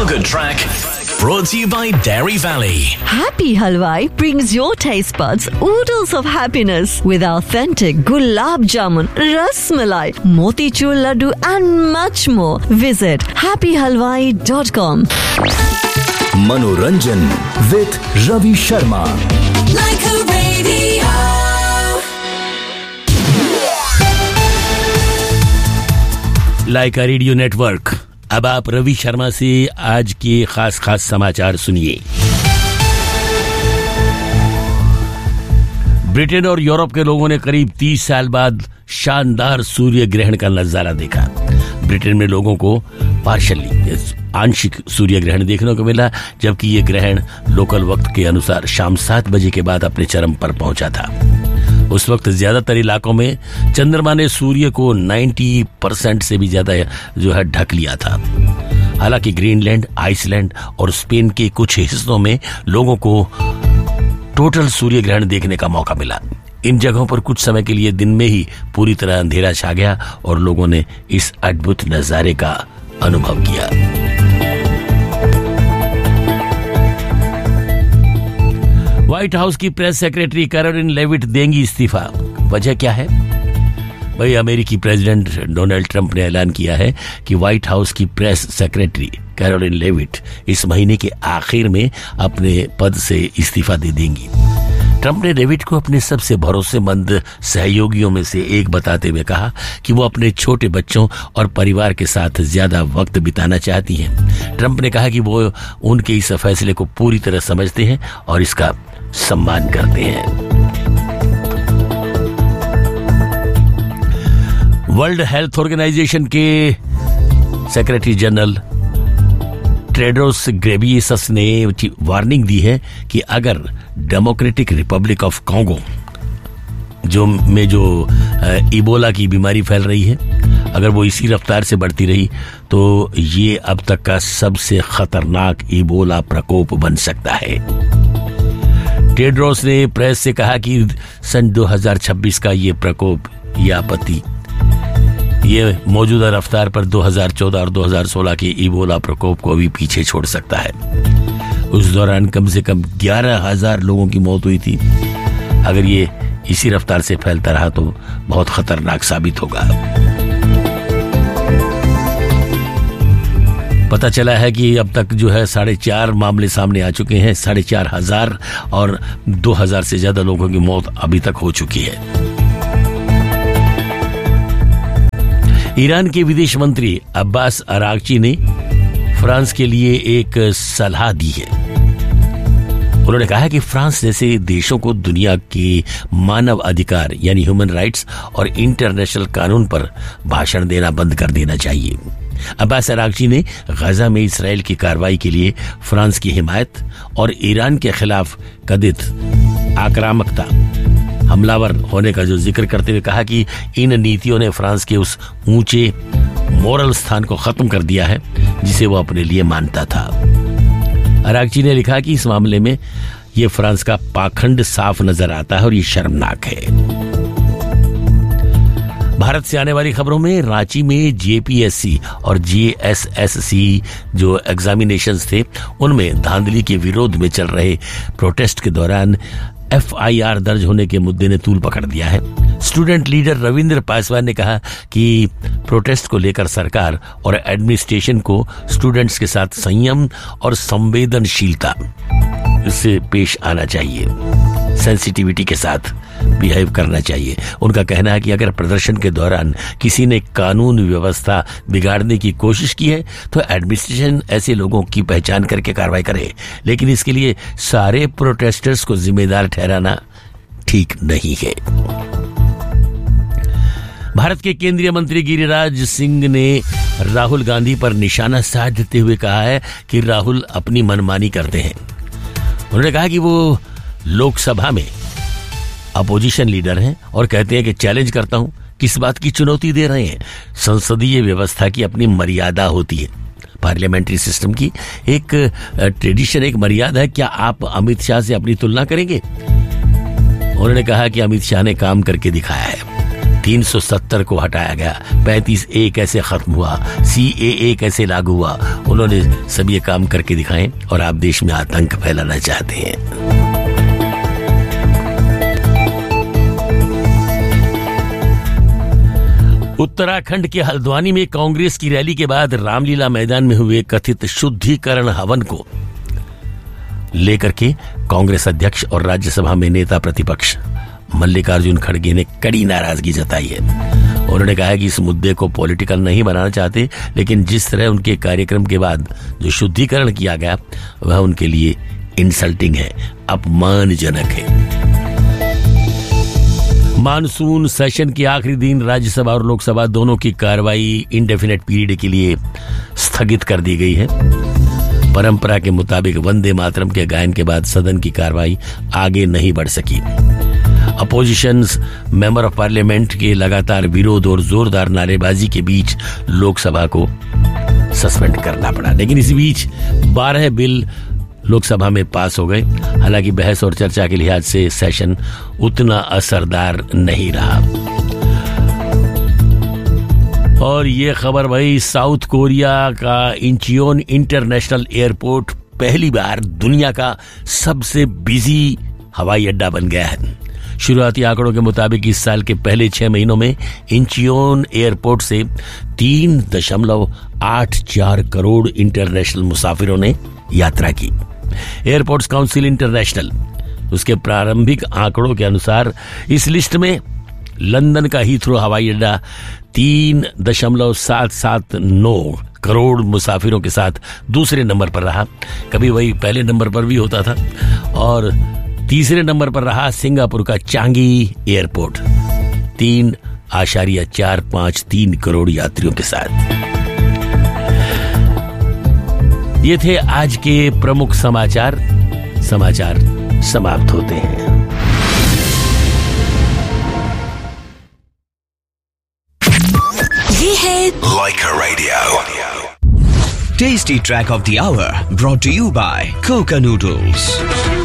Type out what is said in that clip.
Feel Good Track brought to you by Dairy Valley. Happy Halwai brings your taste buds oodles of happiness with authentic gulab jamun, ras malai, motichur laddu and much more. Visit happyhalwai.com. Manoranjan with Ravi Sharma. Like a radio. Like a radio network. अब आप रवि शर्मा से आज के खास समाचार सुनिए। Britain और Europe के लोगों ने करीब 30 साल बाद शानदार सूर्य ग्रहण का नजारा देखा। ब्रिटेन में लोगों को पार्शली आंशिक सूर्य ग्रहण देखने को मिला, जबकि ये ग्रहण लोकल वक्त के अनुसार शाम 7 बजे के बाद अपने चरम पर पहुंचा था। उस वक्त ज्यादातर इलाकों में चंद्रमा ने सूर्य को 90% से भी ज्यादा जो है ढक लिया था। हालांकि ग्रीनलैंड, आइसलैंड और स्पेन के कुछ हिस्सों में लोगों को टोटल सूर्य ग्रहण देखने का मौका मिला। इन जगहों पर कुछ समय के लिए दिन में ही पूरी तरह अंधेरा छा गया और लोगों ने इस अद्भुत नजारे का अनुभव किया। व्हाइट हाउस की प्रेस सेक्रेटरी कैरोलिन लेविट देंगी इस्तीफा। वजह क्या है भाई? अमेरिकी प्रेसिडेंट डोनाल्ड ट्रंप ने ऐलान किया है कि व्हाइट हाउस की प्रेस सेक्रेटरी कैरोलिन लेविट इस महीने के आखिर में अपने पद से इस्तीफा दे देंगी। ट्रंप ने लेविट को अपने सबसे भरोसेमंद सहयोगियों में से एक बताते हुए कहा कि वो अपने छोटे बच्चों और परिवार के साथ ज्यादा वक्त बिताना चाहती हैं। ट्रंप ने कहा कि वो उनके इस फैसले को पूरी तरह समझते हैं और इसका सम्मान करते हैं। वर्ल्ड हेल्थ ऑर्गेनाइजेशन के सेक्रेटरी जनरल टेड्रोस घेब्रेयेसस ने वार्निंग दी है कि अगर डेमोक्रेटिक रिपब्लिक ऑफ कॉन्गो जो इबोला की बीमारी फैल रही है, अगर वो इसी रफ्तार से बढ़ती रही तो ये अब तक का सबसे खतरनाक इबोला प्रकोप बन सकता है। टेड्रोस ने प्रेस से कहा कि सन 2026 का ये प्रकोप, ये आपत्ति, ये मौजूदा रफ्तार पर 2014 और 2016 के इबोला प्रकोप को भी पीछे छोड़ सकता है। उस दौरान कम से कम 11,000 लोगों की मौत हुई थी। अगर ये इसी रफ्तार से फैलता रहा तो बहुत खतरनाक साबित होगा। पता चला है कि अब तक जो है 4.5 मामले सामने आ चुके हैं। 4,500 और 2,000 से ज्यादा लोगों की मौत अभी तक हो चुकी है। ईरान के विदेश मंत्री अब्बास अरागची ने फ्रांस के लिए एक सलाह दी है। उन्होंने कहा है कि फ्रांस जैसे देशों को दुनिया के मानव अधिकार यानी ह्यूमन राइट्स और इंटरनेशनल कानून पर भाषण देना बंद कर देना चाहिए। अब्बास अरागची ने गजा में इसराइल की कार्रवाई के लिए फ्रांस की हिमायत और ईरान के खिलाफ कथित आक्रामकता, हमलावर होने का जो जिक्र करते हुए कहा कि इन नीतियों ने फ्रांस के उस ऊंचे मोरल स्थान को खत्म कर दिया है जिसे वो अपने लिए मानता था। अरागची ने लिखा कि इस मामले में ये फ्रांस का पाखंड साफ नजर आता है और ये शर्मनाक है। भारत से आने वाली खबरों में रांची में जेपीएससी और जेएसएससी जो एग्जामिनेशंस थे उनमें धांधली के विरोध में चल रहे प्रोटेस्ट के दौरान एफआईआर दर्ज होने के मुद्दे ने तूल पकड़ दिया है। स्टूडेंट लीडर रविंद्र पासवान ने कहा कि प्रोटेस्ट को लेकर सरकार और एडमिनिस्ट्रेशन को स्टूडेंट्स के साथ संयम और संवेदनशीलता से पेश आना चाहिए, सेंसिटिविटी के साथ बिहेव करना चाहिए। उनका कहना है कि अगर प्रदर्शन के दौरान किसी ने कानून व्यवस्था बिगाड़ने की कोशिश की है तो एडमिनिस्ट्रेशन ऐसे लोगों की पहचान करके कार्रवाई करे, लेकिन इसके लिए सारे प्रोटेस्टर्स को जिम्मेदार ठहराना ठीक नहीं है। भारत के केंद्रीय मंत्री गिरिराज सिंह ने राहुल गांधी पर निशाना साधते हुए कहा है कि राहुल अपनी मनमानी करते हैं। उन्होंने कहा कि वो लोकसभा में अपोजिशन लीडर हैं और कहते हैं कि चैलेंज करता हूं, किस बात की चुनौती दे रहे हैं? संसदीय व्यवस्था की अपनी मर्यादा होती है, पार्लियामेंट्री सिस्टम की एक ट्रेडिशन, एक मर्यादा है। क्या आप अमित शाह से अपनी तुलना करेंगे? उन्होंने कहा कि अमित शाह ने काम करके दिखाया है। 370 को हटाया गया, 35A कैसे खत्म हुआ, CAA कैसे लागू हुआ, उन्होंने सब ये काम करके दिखाए और आप देश में आतंक फैलाना चाहते हैं। उत्तराखंड के हल्द्वानी में कांग्रेस की रैली के बाद रामलीला मैदान में हुए कथित शुद्धिकरण हवन को लेकर के कांग्रेस अध्यक्ष और राज्यसभा में नेता प्रतिपक्ष मल्लिकार्जुन खड़गे ने कड़ी नाराजगी जताई है। उन्होंने कहा कि इस मुद्दे को पॉलिटिकल नहीं बनाना चाहते, लेकिन जिस तरह उनके कार्यक्रम के बाद जो शुद्धिकरण किया गया वह उनके लिए इंसल्टिंग है, अपमानजनक है। मानसून सेशन के आखिरी दिन राज्यसभा और लोकसभा दोनों की कार्रवाई इंडेफिनेट पीरियड के लिए स्थगित कर दी गई है। परंपरा के मुताबिक वंदे मातरम के गायन के बाद सदन की कार्रवाई आगे नहीं बढ़ सकी। अपोजिशन मेंबर ऑफ पार्लियामेंट के लगातार विरोध और जोरदार नारेबाजी के बीच लोकसभा को सस्पेंड करना पड़ा, लेकिन इसी बीच 12 बिल लोकसभा में पास हो गए। हालांकि बहस और चर्चा के लिहाज से सेशन उतना असरदार नहीं रहा। और ये खबर भाई, साउथ कोरिया का इंचियोन इंटरनेशनल एयरपोर्ट पहली बार दुनिया का सबसे बिजी हवाई अड्डा बन गया है। शुरुआती आंकड़ों के मुताबिक इस साल के पहले 6 महीनों में इंचियोन एयरपोर्ट से 3.84 करोड़ इंटरनेशनल मुसाफिरों ने यात्रा की। एयरपोर्ट्स काउंसिल इंटरनेशनल उसके प्रारंभिक आंकड़ों के अनुसार इस लिस्ट में लंदन का हीथ्रो हवाई अड्डा 3.779 करोड़ मुसाफिरों के साथ दूसरे नंबर पर रहा। कभी वही पहले नंबर पर भी होता था। और तीसरे नंबर पर रहा सिंगापुर का चांगी एयरपोर्ट 3.453 करोड़ यात्रियों के साथ। ये थे आज के प्रमुख समाचार समाप्त होते हैं। ये है Laika Radio. Tasty Track of the Hour brought to you by Coca Noodles.